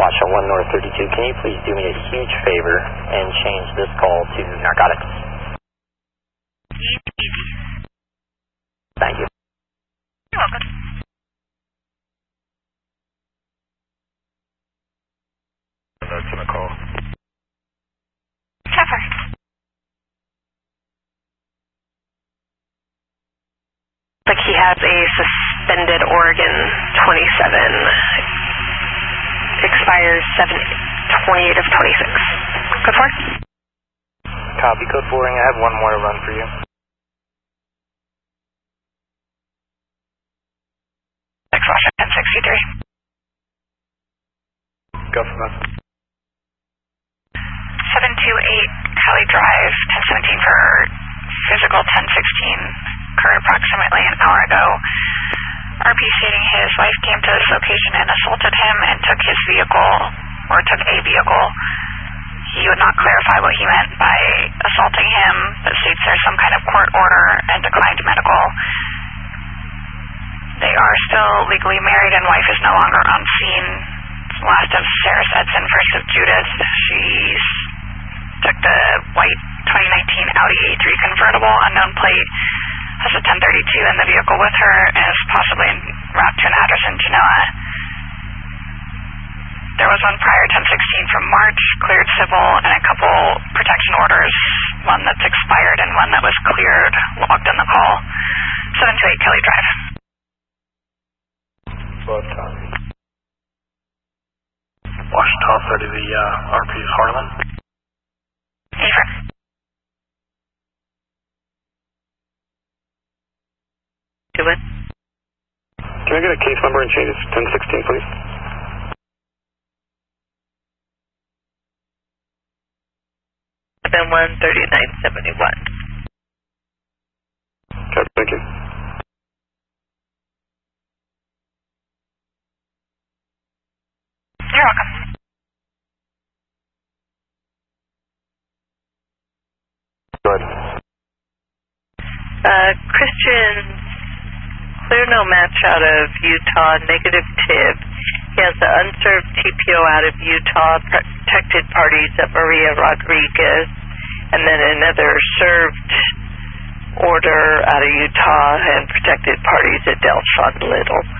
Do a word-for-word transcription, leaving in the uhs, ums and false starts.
Foxtrot one North thirty-two, can you please do me a huge favor and change this call to narcotics? Easy, easy. Thank you. You're welcome. That's in a call. Trevor. Like he has a suspended Oregon twenty-seven. Expires seven twenty-eight of twenty-six. Code four? Copy, code four, and I have one more to run for you. X Russia ten sixty-three. Go for that. seven two eight Cali Drive, ten seventeen for physical ten sixteen, occurred approximately an hour ago. R P stating his wife came to this location and assaulted him and took his vehicle, or took a vehicle. He would not clarify what he meant by assaulting him, but states there's some kind of court order and declined medical. They are still legally married and wife is no longer on scene. Last of Sarah Edson, first of Judith. She took the white twenty nineteen Audi A three convertible, unknown plate, has a ten thirty-two in the vehicle with her, and is possibly en route to an address in Genoa. There was one prior ten sixteen from March, cleared civil, and a couple protection orders, one that's expired and one that was cleared, logged in the call. seven two eight Kelly Drive. But, um, Washington thirty, the uh, R P is Harlan. Affirm. Do it. Can I get a case number and change it to ten sixteen, please? seven one thirty-nine seventy-one. Okay, thank you. You're welcome. Go ahead. Uh, Christian, clear no match out of Utah, negative tip. He has an unserved T P O out of Utah, protected parties at Maria Rodriguez, and then another served order out of Utah and protected parties at Delshon Little.